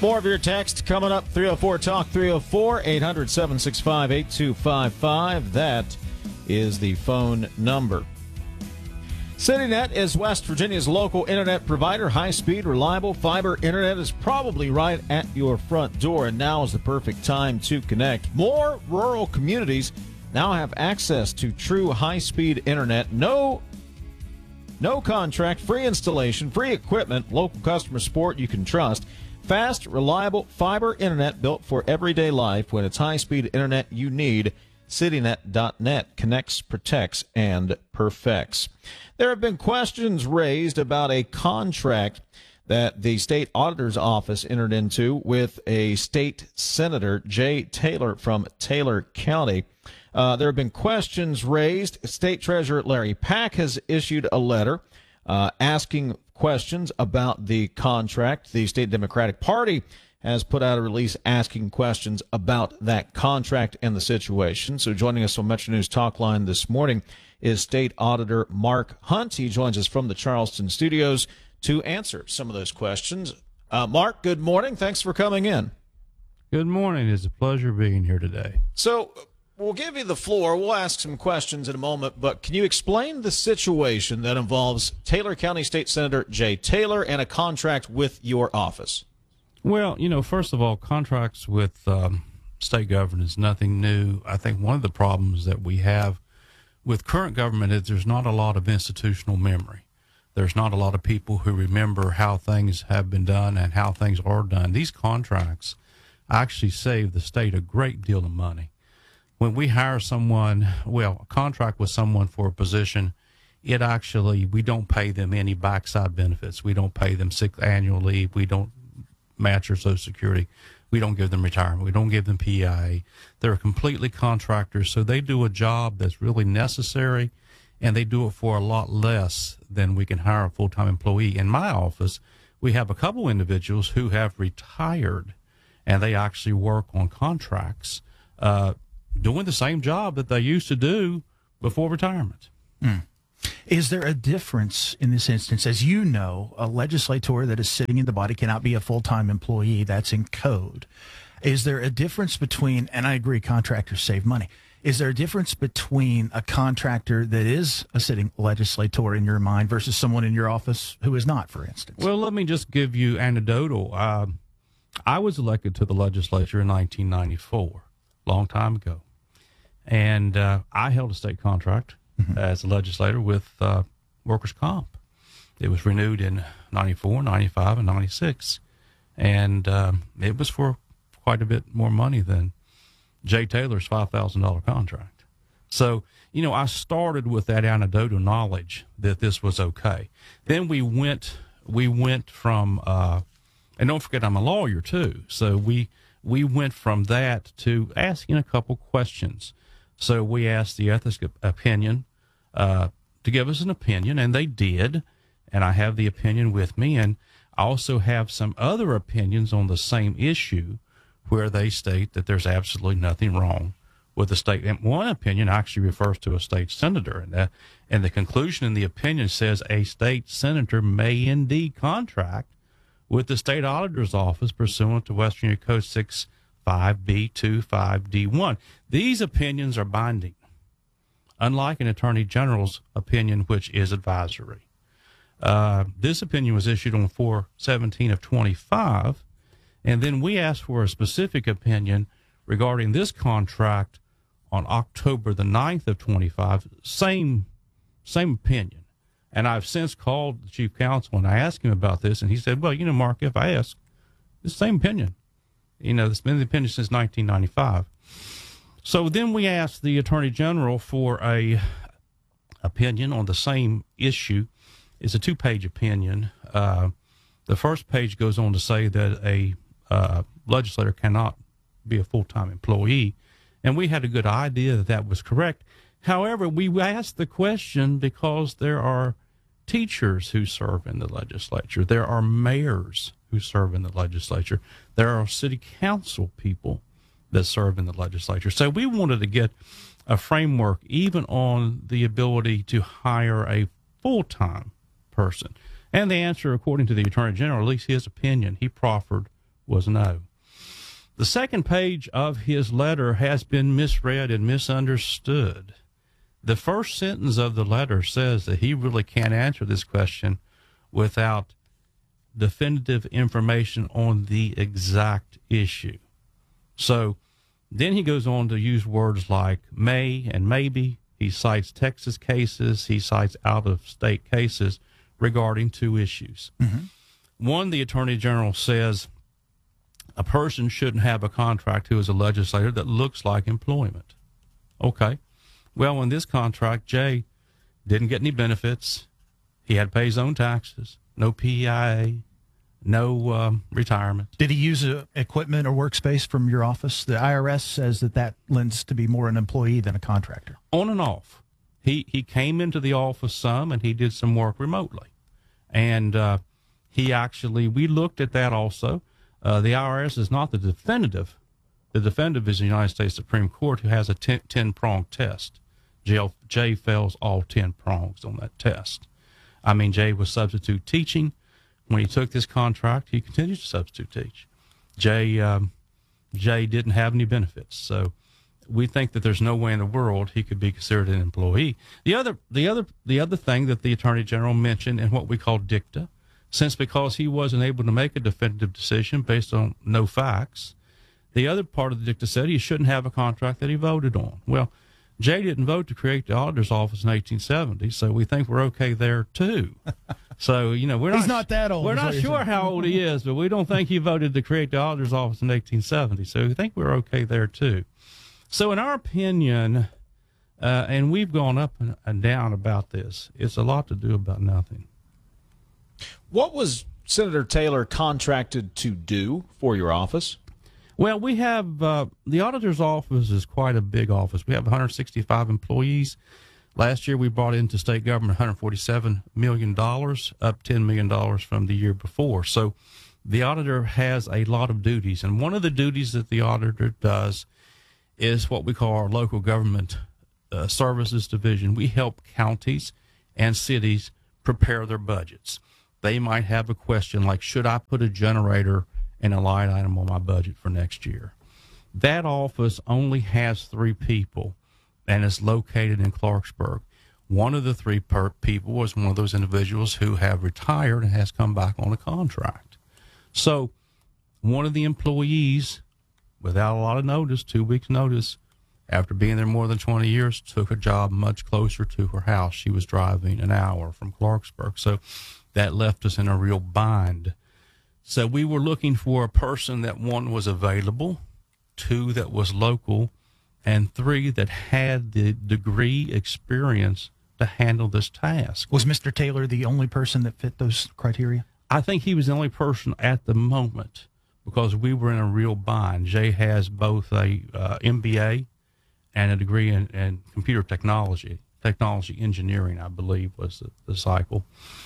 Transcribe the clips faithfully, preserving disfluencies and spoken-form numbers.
More of your text coming up. three oh four talk three oh four, eight hundred, seven six five, eight two five five. That is the phone number. CityNet is West Virginia's local internet provider. High-speed, reliable fiber internet is probably right at your front door, and now is the perfect time to connect. More rural communities now have access to true high-speed internet. No, no contract, free installation, free equipment, local customer support you can trust. Fast, reliable fiber internet built for everyday life. When it's high-speed internet you need, CityNet dot net connects, protects, and perfects. There have been questions raised about a contract that the state auditor's office entered into with a state senator, Jay Taylor from Taylor County. Uh, there have been questions raised. State Treasurer Larry Pack has issued a letter uh, asking questions about the contract. The State Democratic Party has put out a release asking questions about that contract and the situation. So joining us on Metro News Talk Line this morning is State Auditor Mark Hunt. He joins us from the Charleston studios to answer some of those questions. Uh, Mark, good morning. Thanks for coming in. Good morning. It's a pleasure being here today. So we'll give you the floor. We'll ask some questions in a moment, but can you explain the situation that involves Taylor County State Senator Jay Taylor and a contract with your office? Well, you know, first of all, contracts with um, state government is nothing new. I think one of the problems that we have with current government is there's not a lot of institutional memory. There's not a lot of people who remember how things have been done and how things are done. These contracts actually save the state a great deal of money. When we hire someone, well, a contract with someone for a position, it actually, we don't pay them any backside benefits. We don't pay them sick annual leave. We don't match their Social Security. We don't give them retirement. We don't give them P I A. They're completely contractors, so they do a job that's really necessary, and they do it for a lot less than we can hire a full-time employee. In my office, we have a couple individuals who have retired, and they actually work on contracts uh, doing the same job that they used to do before retirement. Mm. Is there a difference in this instance? As you know, a legislator that is sitting in the body cannot be a full-time employee. That's in code. Is there a difference between, and I agree, contractors save money. Is there a difference between a contractor that is a sitting legislator in your mind versus someone in your office who is not, for instance? Well, let me just give you anecdotal. Uh, I was elected to the legislature in nineteen ninety-four, a long time ago. And uh, I held a state contract as a legislator with uh, workers' comp. It was renewed in ninety-four, ninety-five, and ninety-six. And um, it was for quite a bit more money than Jay Taylor's five thousand dollars contract. So, you know, I started with that anecdotal knowledge that this was okay. Then we went, we went from, uh, and don't forget I'm a lawyer too. So we, we went from that to asking a couple questions. So we asked the ethics opinion uh, to give us an opinion, and they did. And I have the opinion with me. And I also have some other opinions on the same issue where they state that there's absolutely nothing wrong with the state. And one opinion actually refers to a state senator. And, that, and the conclusion in the opinion says a state senator may indeed contract with the state auditor's office pursuant to West Virginia Code six five B twenty-five D one. These opinions are binding, unlike an attorney general's opinion, which is advisory. Uh, this opinion was issued on four seventeen of twenty-five, and then we asked for a specific opinion regarding this contract on October the ninth of twenty-five. Same, same opinion. And I've since called the chief counsel and I asked him about this, and he said, well, you know, Mark, if I ask, it's the same opinion. You know, it's been the opinion since nineteen ninety-five. So then we asked the attorney general for a opinion on the same issue. It's a two-page opinion. Uh, the first page goes on to say that a uh, legislator cannot be a full-time employee, and we had a good idea that that was correct. However, we asked the question because there are teachers who serve in the legislature. There are mayors who serve in the legislature. There are city council people that serve in the legislature. So we wanted to get a framework even on the ability to hire a full-time person. And the answer, according to the Attorney General, at least his opinion, he proffered, was no. The second page of his letter has been misread and misunderstood. The first sentence of the letter says that he really can't answer this question without definitive information on the exact issue. So then he goes on to use words like may and maybe. He cites Texas cases. He cites out-of-state cases regarding two issues. Mm-hmm. One, the Attorney General says a person shouldn't have a contract who is a legislator that looks like employment. Okay. Well, in this contract, Jay didn't get any benefits. He had to pay his own taxes, no P I A, no um, retirement. Did he use uh, equipment or workspace from your office? The I R S says that that lends to be more an employee than a contractor. On and off. He he came into the office some, and he did some work remotely. And uh, he actually, we looked at that also. Uh, the I R S is not the definitive. The definitive is the United States Supreme Court, who has a ten, ten-prong test. Jay, Jay fails all ten prongs on that test. I mean, Jay was substitute teaching. When he took this contract, he continued to substitute teach. Jay, um, Jay didn't have any benefits, so we think that there's no way in the world he could be considered an employee. The other, the other, the other thing that the Attorney General mentioned in what we call dicta, since because he wasn't able to make a definitive decision based on no facts, the other part of the dicta said he shouldn't have a contract that he voted on. Well, Jay didn't vote to create the auditor's office in eighteen seventy, so we think we're okay there too. So, you know, we're He's not, not that old. We're not sure saying. how old he is, but we don't think he voted to create the auditor's office in eighteen seventy, so we think we're okay there too. So in our opinion, uh, and we've gone up and, and down about this, it's a lot to do about nothing. What was Senator Taylor contracted to do for your office? Well, we have, uh, the auditor's office is quite a big office. We have one hundred sixty-five employees. Last year, we brought into state government one hundred forty-seven million dollars, up ten million dollars from the year before. So the auditor has a lot of duties. And one of the duties that the auditor does is what we call our local government uh, services division. We help counties and cities prepare their budgets. They might have a question like, should I put a generator and a line item on my budget for next year? That office only has three people, and it's located in Clarksburg. One of the three per people was one of those individuals who have retired and has come back on a contract. So one of the employees, without a lot of notice, two weeks notice, after being there more than twenty years, took a job much closer to her house. She was driving an hour from Clarksburg. So that left us in a real bind. So we were looking for a person that, one, was available, two, that was local, and three, that had the degree experience to handle this task. Was Mister Taylor the only person that fit those criteria? I think he was the only person at the moment because we were in a real bind. Jay has both a uh, M B A and a degree in, in computer technology, technology engineering, I believe was the, the cycle.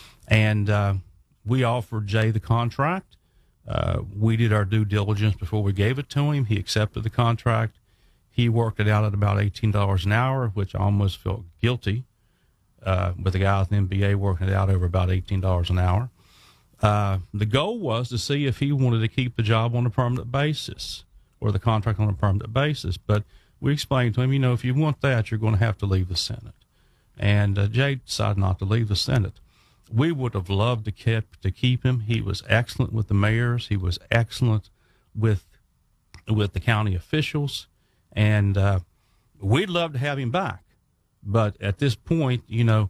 And uh, we offered Jay the contract. Uh, we did our due diligence before we gave it to him. He accepted the contract. He worked it out at about eighteen dollars an hour, which I almost felt guilty uh, with a guy with an M B A working it out over about eighteen dollars an hour. Uh, the goal was to see if he wanted to keep the job on a permanent basis or the contract on a permanent basis. But we explained to him, you know, if you want that, you're going to have to leave the Senate. And uh, Jay decided not to leave the Senate. We would have loved to keep, to keep him. He was excellent with the mayors. He was excellent with with the county officials. And uh, we'd love to have him back. But at this point, you know,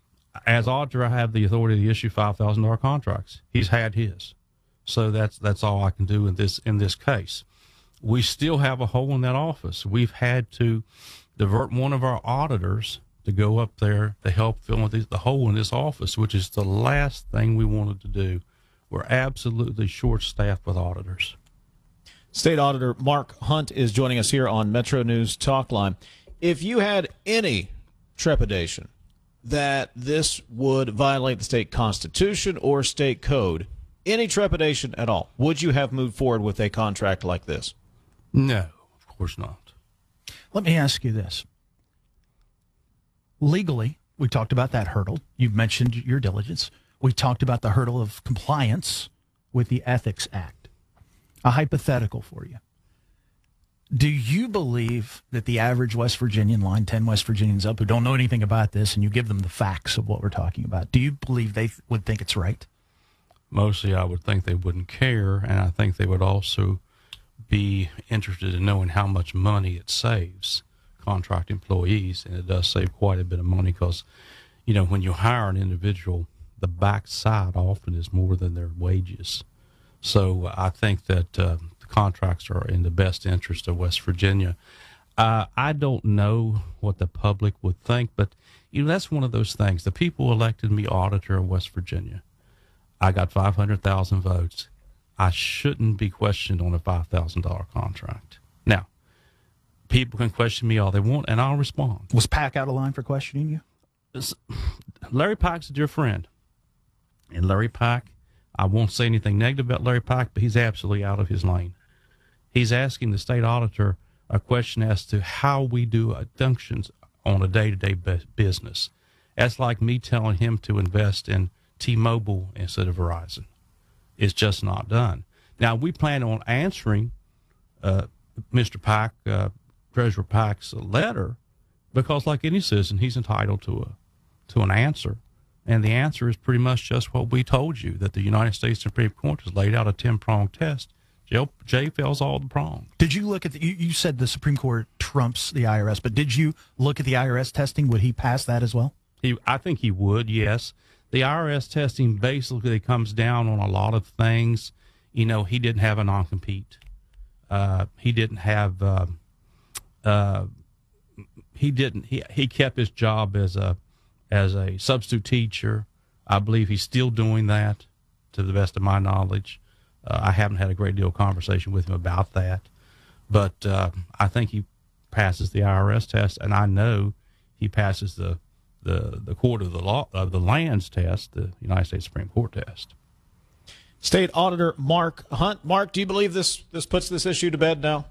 as auditor, I have the authority to issue five thousand dollars contracts. He's had his. So that's that's all I can do in this in this case. We still have a hole in that office. We've had to divert one of our auditors to go up there to help fill in the hole in this office, which is the last thing we wanted to do. We're absolutely short-staffed with auditors. State Auditor Mark Hunt is joining us here on Metro News Talkline. If you had any trepidation that this would violate the state constitution or state code, any trepidation at all, would you have moved forward with a contract like this? No, of course not. Let me ask you this. Legally, we talked about that hurdle. You've mentioned your diligence. We talked about the hurdle of compliance with the Ethics Act. A hypothetical for you. Do you believe that the average West Virginian, line ten West Virginians up, who don't know anything about this, and you give them the facts of what we're talking about, do you believe they would think it's right? Mostly I would think they wouldn't care, and I think they would also be interested in knowing how much money it saves contract employees, and it does save quite a bit of money because, you know, when you hire an individual, the backside often is more than their wages. So I think that uh, the contracts are in the best interest of West Virginia. Uh, I don't know what the public would think, but, you know, that's one of those things. The people elected me auditor of West Virginia. I got five hundred thousand votes. I shouldn't be questioned on a five thousand dollars contract. Now, people can question me all they want, and I'll respond. Was Pack out of line for questioning you? Larry Pack's a dear friend. And Larry Pack, I won't say anything negative about Larry Pack, but he's absolutely out of his lane. He's asking the state auditor a question as to how we do functions on a day-to-day business. That's like me telling him to invest in T-Mobile instead of Verizon. It's just not done. Now, we plan on answering uh, Mister Pack, uh, Treasurer Pack's letter, because like any citizen, he's entitled to a to an answer. And the answer is pretty much just what we told you, that the United States Supreme Court has laid out a ten-pronged test. Jay, Jay fails all the prongs. Did you look at the, you, you said the Supreme Court trumps the I R S, but did you look at the I R S testing? Would he pass that as well? He, I think he would, yes. The I R S testing basically comes down on a lot of things. You know, he didn't have a non-compete. Uh, he didn't have, uh, uh, he didn't, he, he kept his job as a, as a substitute teacher. I believe he's still doing that to the best of my knowledge. Uh, I haven't had a great deal of conversation with him about that, but uh, I think he passes the I R S test, and I know he passes the the the court of the law of the lands test, the United States Supreme Court test. State Auditor Mark Hunt. Mark, do you believe this this puts this issue to bed now?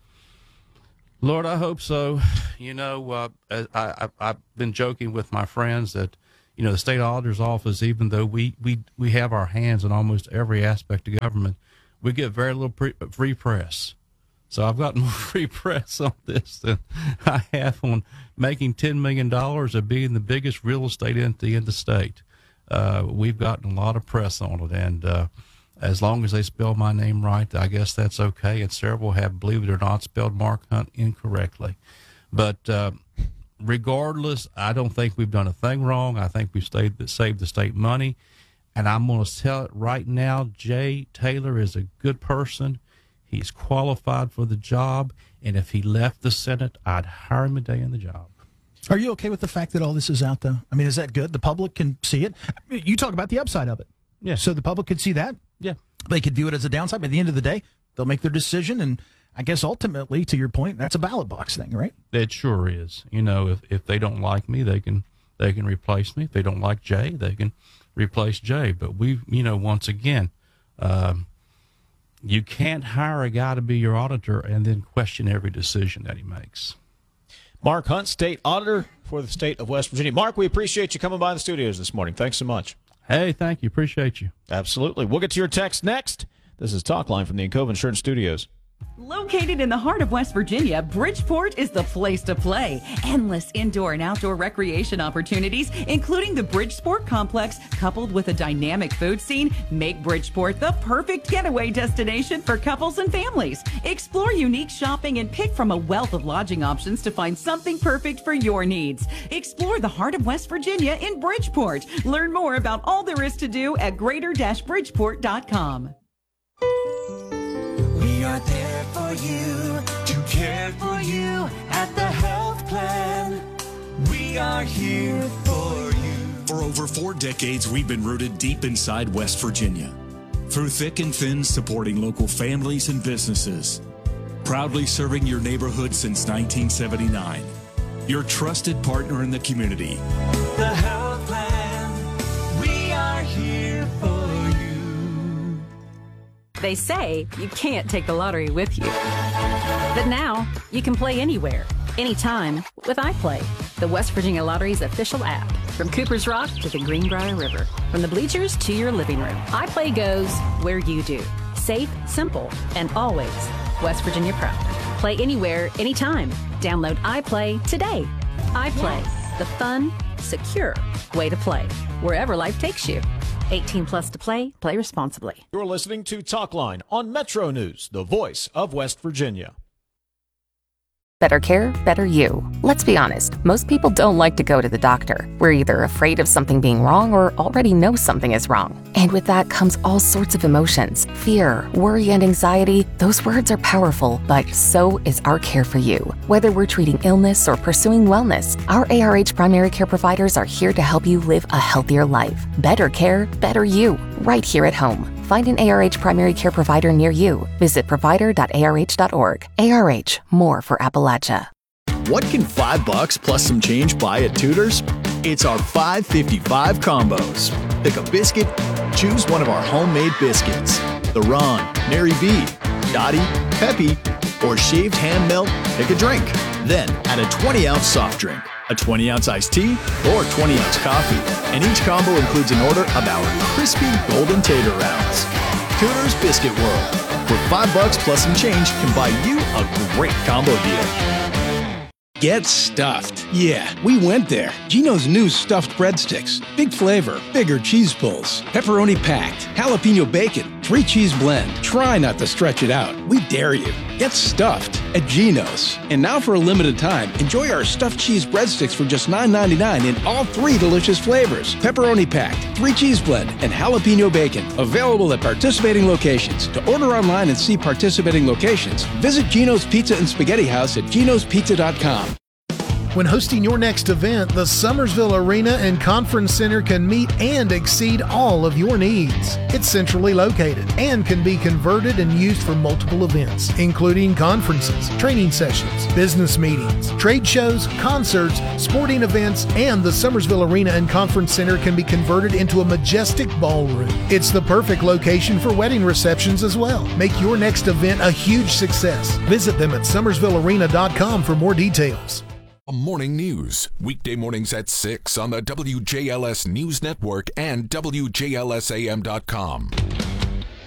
Lord, I hope so. You know, uh, I, I, I've been joking with my friends that, you know, the state auditor's office, even though we, we, we have our hands in almost every aspect of government, we get very little pre, free press. So I've gotten more free press on this than I have on making ten million dollars of being the biggest real estate entity in the state. Uh, we've gotten a lot of press on it, and uh, as long as they spell my name right, I guess that's okay. And several have, believe it or not, spelled Mark Hunt incorrectly. But uh, regardless, I don't think we've done a thing wrong. I think we've stayed, saved the state money. And I'm going to tell it right now, Jay Taylor is a good person. He's qualified for the job. And if he left the Senate, I'd hire him a day in the job. Are you okay with the fact that all this is out, though? I mean, is that good? The public can see it. I mean, you talk about the upside of it. Yeah. So the public could see that. Yeah. They could view it as a downside, but at the end of the day, they'll make their decision. And I guess ultimately, to your point, that's a ballot box thing, right? It sure is. You know, if, if they don't like me, they can they can replace me. If they don't like Jay, they can replace Jay. But we, you know, once again, um, you can't hire a guy to be your auditor and then question every decision that he makes. Mark Hunt, State Auditor for the state of West Virginia. Mark, we appreciate you coming by the studios this morning. Thanks so much. Hey, thank you. Appreciate you. Absolutely. We'll get to your text next. This is Talk Line from the Encova Insurance Studios. Located in the heart of West Virginia, Bridgeport is the place to play. Endless indoor and outdoor recreation opportunities, including the Bridgeport Complex, coupled with a dynamic food scene, make Bridgeport the perfect getaway destination for couples and families. Explore unique shopping and pick from a wealth of lodging options to find something perfect for your needs. Explore the heart of West Virginia in Bridgeport. Learn more about all there is to do at greater bridgeport dot com. We are there for you, to care for you at the health plan. We are here for you. For over four decades, we've been rooted deep inside West Virginia. Through thick and thin, supporting local families and businesses. Proudly serving your neighborhood since nineteen seventy-nine. Your trusted partner in the community. The health plan. We are here for you. They say you can't take the lottery with you. But now, you can play anywhere, anytime with iPlay, the West Virginia Lottery's official app. From Cooper's Rock to the Greenbrier River, from the bleachers to your living room, iPlay goes where you do. Safe, simple, and always West Virginia proud. Play anywhere, anytime. Download iPlay today. iPlay, yes. The fun, secure way to play. Wherever life takes you. eighteen plus to play. Play responsibly. You're listening to Talkline on Metro News, the voice of West Virginia. Better care, better you. Let's be honest, most people don't like to go to the doctor. We're either afraid of something being wrong or already know something is wrong. And with that comes all sorts of emotions. Fear, worry, and anxiety. Those words are powerful, but so is our care for you. Whether we're treating illness or pursuing wellness, our A R H primary care providers are here to help you live a healthier life. Better care, better you. Right here at home. Find an A R H primary care provider near you. Visit provider dot A R H dot org. A R H, more for Appalachia. What can five bucks plus some change buy at Tudor's? It's our five fifty-five combos. Pick a biscuit, choose one of our homemade biscuits. The Ron, Mary B, Dottie, Peppy, or shaved ham melt, pick a drink. Then add a twenty ounce soft drink, a twenty ounce iced tea, or twenty ounce coffee. And each combo includes an order of our crispy golden tater rounds. Tudor's Biscuit World, where five bucks plus some change can buy you a great combo deal. Get stuffed. Yeah, we went there. Geno's new stuffed breadsticks. Big flavor, bigger cheese pulls, pepperoni packed, jalapeno bacon, three cheese blend. Try not to stretch it out. We dare you. Get stuffed at Geno's. And now for a limited time, enjoy our stuffed cheese breadsticks for just nine ninety-nine in all three delicious flavors. Pepperoni packed, three cheese blend, and jalapeno bacon. Available at participating locations. To order online and see participating locations, visit Geno's Pizza and Spaghetti House at genos pizza dot com. When hosting your next event, the Summersville Arena and Conference Center can meet and exceed all of your needs. It's centrally located and can be converted and used for multiple events, including conferences, training sessions, business meetings, trade shows, concerts, sporting events, and the Summersville Arena and Conference Center can be converted into a majestic ballroom. It's the perfect location for wedding receptions as well. Make your next event a huge success. Visit them at summersville arena dot com for more details. Morning News, weekday mornings at six on the W J L S News Network and W J L S A M dot com.